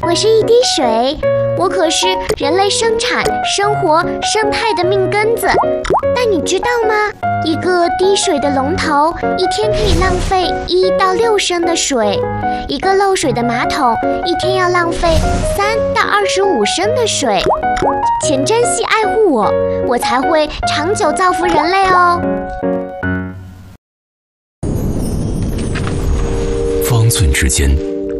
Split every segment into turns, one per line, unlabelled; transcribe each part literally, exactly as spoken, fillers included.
我是一滴水，我可是人类生产、生活、生态的命根子。但你知道吗？一个滴水的龙头一天可以浪费一到六升的水，一个漏水的马桶一天要浪费三到二十五升的水。请珍惜爱护我，我才会长久造福人类哦。
方寸之间，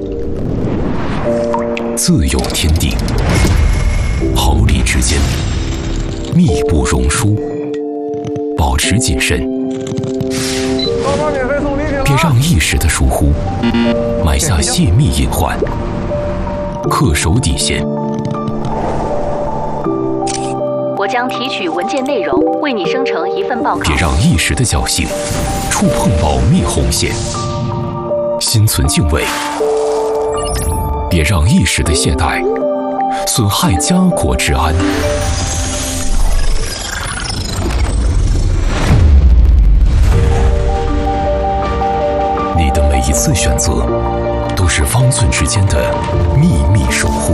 自有天地；毫厘之间，密不容疏。保持谨慎，别让一时的疏忽埋下泄密隐患，恪守底线。
我将提取文件内容，为你生成一份报告。
别让一时的侥幸触碰保密红线，心存敬畏。别让一时的懈怠损害家国治安。你的每一次选择，都是方寸之间的秘密守护。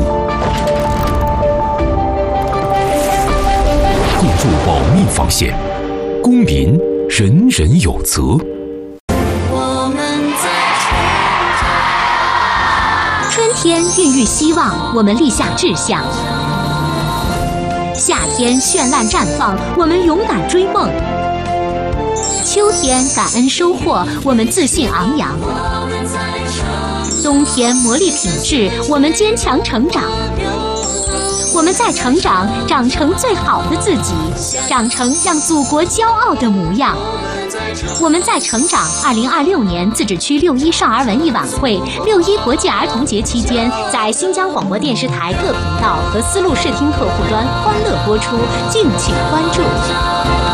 共筑保密防线，公民人人有责。
我们在
春天孕育希望，我们立下志向；夏天绚烂绽放，我们勇敢追梦；秋天感恩收获，我们自信昂扬；冬天磨砺品质，我们坚强成长。我们在成长，长成最好的自己，长成让祖国骄傲的模样。我们在成长。二零二六年自治区六一少儿文艺晚会、六一国际儿童节期间，在新疆广播电视台各频道和丝路视听客户端欢乐播出，敬请关注。